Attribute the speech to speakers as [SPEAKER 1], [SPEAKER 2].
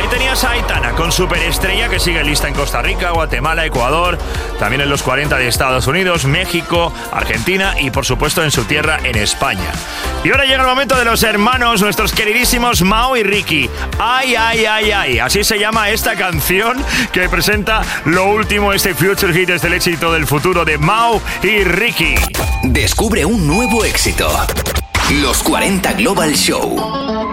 [SPEAKER 1] tenías a Aitana con Superestrella, que sigue lista en Costa Rica, Guatemala, Ecuador, también en los 40 de Estados Unidos, México, Argentina y por supuesto en su tierra, en España. Y ahora llega el momento de los hermanos, nuestros queridísimos Mao y Ricky. Ay, ay, ay, ay, así se llama esta canción que presenta lo último, este Future Hit, es el éxito del futuro de Mao y Ricky.
[SPEAKER 2] Descubre un nuevo éxito. Los 40 Global Show.